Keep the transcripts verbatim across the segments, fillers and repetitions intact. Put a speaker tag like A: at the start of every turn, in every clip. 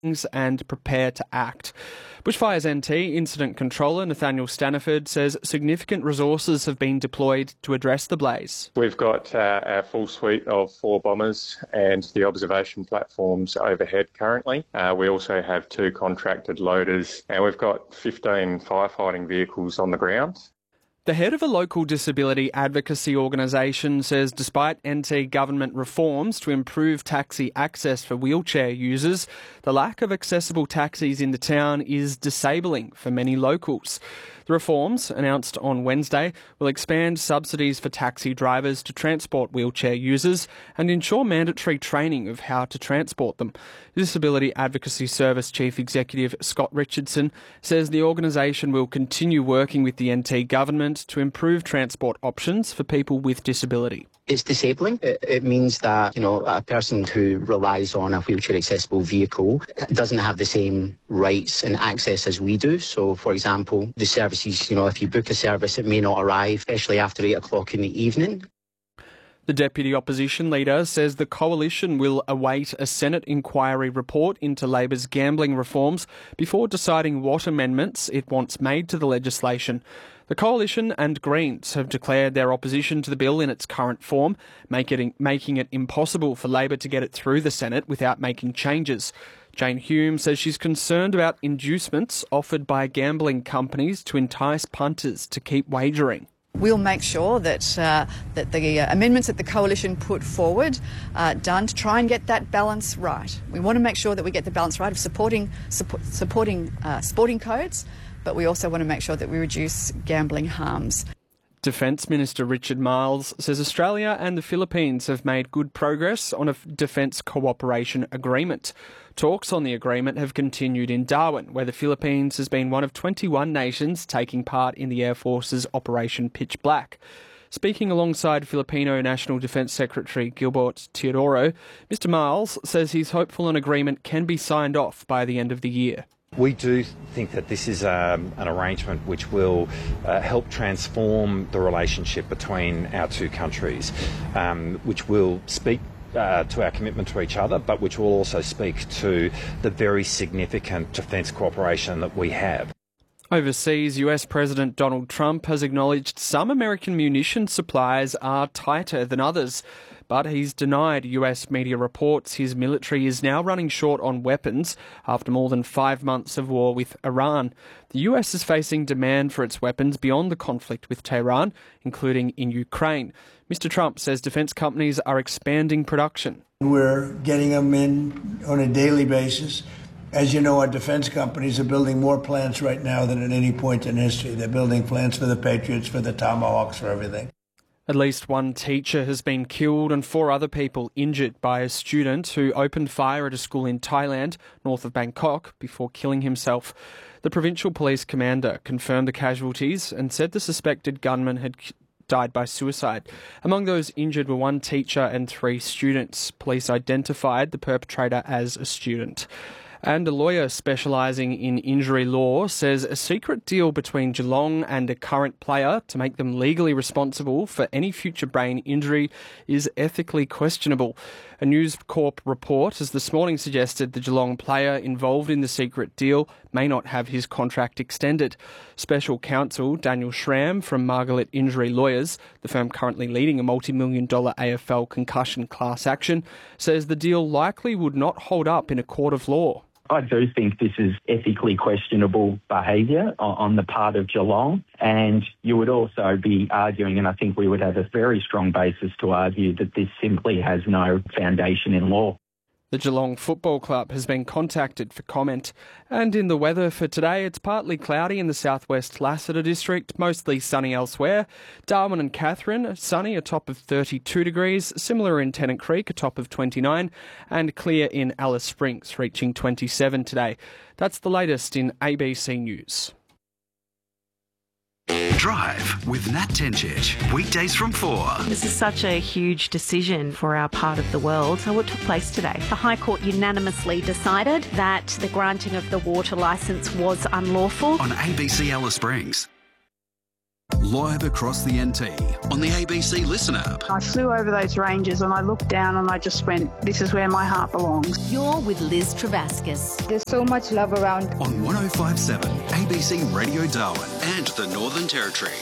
A: and prepare to act. Bushfires N T Incident Controller Nathaniel Staniford says significant resources have been deployed to address the blaze.
B: We've got uh, our full suite of four bombers and the observation platforms overhead currently. Uh, we also have two contracted loaders and we've got fifteen firefighting vehicles on the ground.
A: The head of a local disability advocacy organisation says despite N T government reforms to improve taxi access for wheelchair users, the lack of accessible taxis in the town is disabling for many locals. The reforms, announced on Wednesday, will expand subsidies for taxi drivers to transport wheelchair users and ensure mandatory training of how to transport them. Disability Advocacy Service Chief Executive Scott Richardson says the organisation will continue working with the N T government to improve transport options for people with disability.
C: It's disabling. It, it means that, you know, a person who relies on a wheelchair accessible vehicle doesn't have the same rights and access as we do. So, for example, the services, you know, if you book a service, it may not arrive, especially after eight o'clock in the evening.
A: The Deputy Opposition Leader says the Coalition will await a Senate inquiry report into Labor's gambling reforms before deciding what amendments it wants made to the legislation. The Coalition and Greens have declared their opposition to the bill in its current form, make it, making it impossible for Labor to get it through the Senate without making changes. Jane Hume says she's concerned about inducements offered by gambling companies to entice punters to keep wagering.
D: We'll make sure that uh, that the uh, amendments that the Coalition put forward are done to try and get that balance right. We want to make sure that we get the balance right of supporting support, supporting uh, sporting codes, but we also want to make sure that we reduce gambling harms.
A: Defence Minister Richard Marles says Australia and the Philippines have made good progress on a defence cooperation agreement. Talks on the agreement have continued in Darwin, where the Philippines has been one of twenty-one nations taking part in the Air Force's Operation Pitch Black. Speaking alongside Filipino National Defence Secretary Gilbert Teodoro, Mister Marles says he's hopeful an agreement can be signed off by the end of the year.
E: We do think that this is um, an arrangement which will uh, help transform the relationship between our two countries, um, which will speak uh, to our commitment to each other, but which will also speak to the very significant defence cooperation that we have.
A: Overseas, U S President Donald Trump has acknowledged some American munitions supplies are tighter than others, but he's denied U S media reports his military is now running short on weapons after more than five months of war with Iran. The U S is facing demand for its weapons beyond the conflict with Tehran, including in Ukraine. Mister Trump says defence companies are expanding production.
F: We're getting them in on a daily basis. As you know, our defense companies are building more plants right now than at any point in history. They're building plants for the Patriots, for the Tomahawks, for everything.
A: At least one teacher has been killed and four other people injured by a student who opened fire at a school in Thailand, north of Bangkok, before killing himself. The provincial police commander confirmed the casualties and said the suspected gunman had died by suicide. Among those injured were one teacher and three students. Police identified the perpetrator as a student. And a lawyer specialising in injury law says a secret deal between Geelong and a current player to make them legally responsible for any future brain injury is ethically questionable. A News Corp report has this morning suggested the Geelong player involved in the secret deal may not have his contract extended. Special counsel Daniel Schramm from Margaret Injury Lawyers, the firm currently leading a multi-million dollar A F L concussion class action, says the deal likely would not hold up in a court of law.
G: I do think this is ethically questionable behaviour on the part of Geelong, and you would also be arguing, and I think we would have a very strong basis to argue, that this simply has no foundation in law.
A: The Geelong Football Club has been contacted for comment. And in the weather for today, it's partly cloudy in the southwest Lassiter district, mostly sunny elsewhere. Darwin and Katherine, sunny, a top of thirty-two degrees, similar in Tennant Creek, a top of twenty-nine, and clear in Alice Springs, reaching twenty-seven today. That's the latest in A B C News.
H: Drive with Nat Tencic, weekdays from four.
I: This is such a huge decision for our part of the world. So what took place today?
J: The High Court unanimously decided that the granting of the water licence was unlawful.
H: On A B C Alice Springs. Live across the N T on the A B C Listen app.
K: I flew over those ranges and I looked down and I just went, this is where my heart belongs.
L: You're with Liz Travascus.
M: There's so much love around.
H: On one oh five point seven A B C Radio Darwin and the Northern Territory.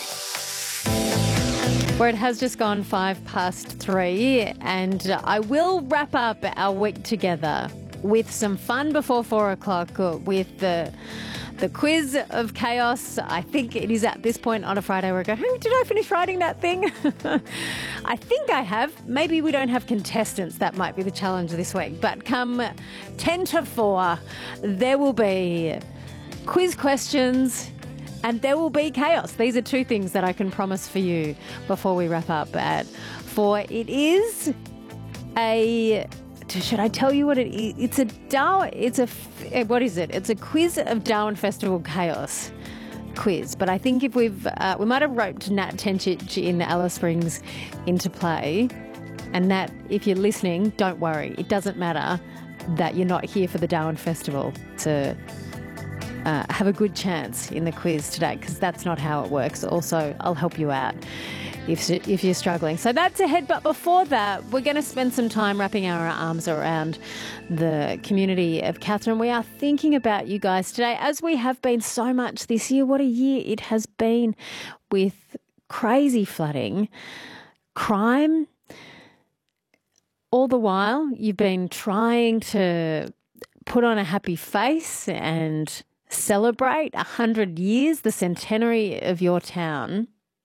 N: Where it has just gone five past three, and I will wrap up our week together with some fun before four o'clock with the the quiz of chaos. I think it is at this point on a Friday where I go, hey, did I finish writing that thing? I think I have. Maybe we don't have contestants. That might be the challenge this week. But come ten to four, there will be quiz questions and there will be chaos. These are two things that I can promise for you before we wrap up at four. It is a... Should I tell you what it is? It's a Darwin, it's a, what is it? It's a quiz of Darwin Festival chaos quiz. But I think if we've, uh, we might have roped Nat Tencic in Alice Springs into play. And Nat, if you're listening, don't worry. It doesn't matter that you're not here for the Darwin Festival to uh, have a good chance in the quiz today, because that's not how it works. Also, I'll help you out if if you're struggling. So that's ahead. But before that, we're going to spend some time wrapping our arms around the community of Katherine. We are thinking about you guys today, as we have been so much this year. What a year it has been, with crazy flooding, crime. All the while, you've been trying to put on a happy face and celebrate one hundred years, the centenary of your town.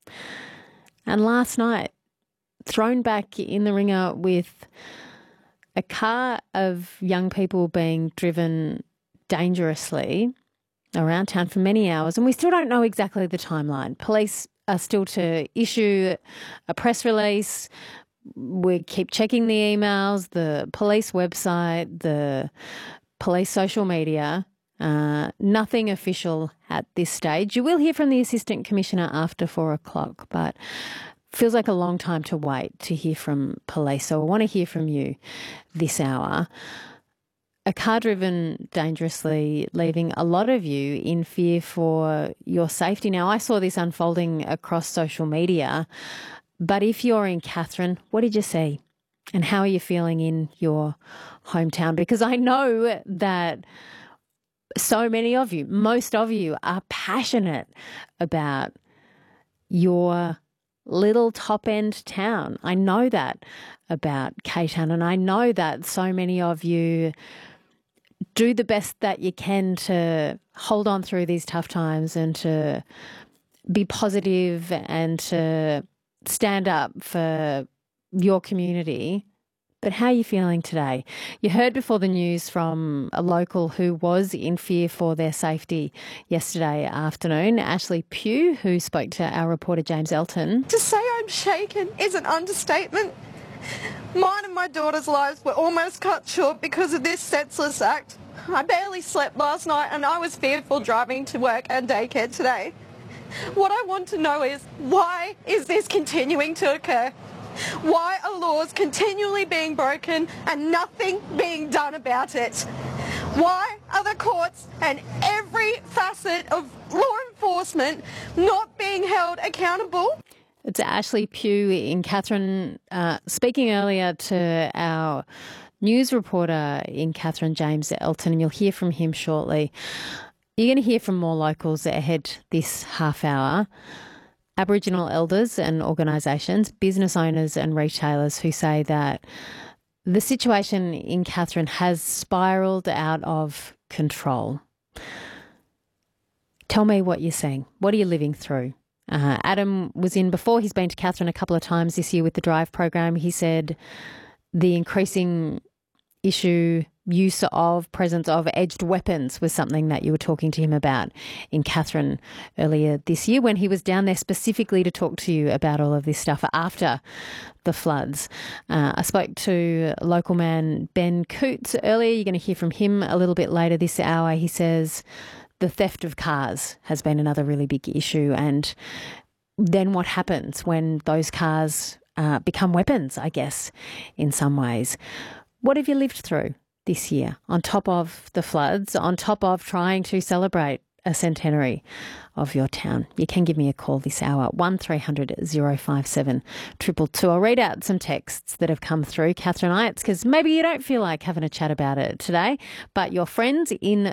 N: And last night, thrown back in the ringer with a car of young people being driven dangerously around town for many hours. And we still don't know exactly the timeline. Police are still to issue a press release. We keep checking the emails, the police website, the police social media. Uh, nothing official at this stage. You will hear from the Assistant Commissioner after four o'clock, but feels like a long time to wait to hear from police. So I want to hear from you this hour. A car driven dangerously, leaving a lot of you in fear for your safety. Now, I saw this unfolding across social media, but if you're in Katherine, what did you see? And how are you feeling in your hometown? Because I know that so many of you, most of you, are passionate about your little top-end town. I know that about K-Town, and I know that so many of you do the best that you can to hold on through these tough times and to be positive and to stand up for your community. But how are you feeling today? You heard before the news from a local who was in fear for their safety yesterday afternoon, Ashley Pugh, who spoke to our reporter James Elton.
O: To say I'm shaken is an understatement. Mine and my daughter's lives were almost cut short because of this senseless act. I barely slept last night and I was fearful driving to work and daycare today. What I want to know is, why is this continuing to occur? Why are laws continually being broken and nothing being done about it? Why are the courts and every facet of law enforcement not being held accountable?
N: It's Ashley Pugh in Katherine, uh, speaking earlier to our news reporter in Katherine, James Elton, and you'll hear from him shortly. You're going to hear from more locals ahead this half hour. Aboriginal elders and organisations, business owners and retailers who say that the situation in Katherine has spiralled out of control. Tell me what you're seeing. What are you living through? Uh, Adam was in before. He's been to Katherine a couple of times this year with the Drive program. He said the increasing issue, use of, presence of edged weapons was something that you were talking to him about in Katherine earlier this year when he was down there specifically to talk to you about all of this stuff after the floods. Uh, I spoke to local man Ben Coots earlier. You're going to hear from him a little bit later this hour. He says the theft of cars has been another really big issue, and then what happens when those cars uh, become weapons, I guess, in some ways. What have you lived through this year, on top of the floods, on top of trying to celebrate a centenary of your town. You can give me a call this hour, one three hundred oh five seven two two two. I'll read out some texts that have come through, Catherine I. It's because maybe you don't feel like having a chat about it today, but your friends in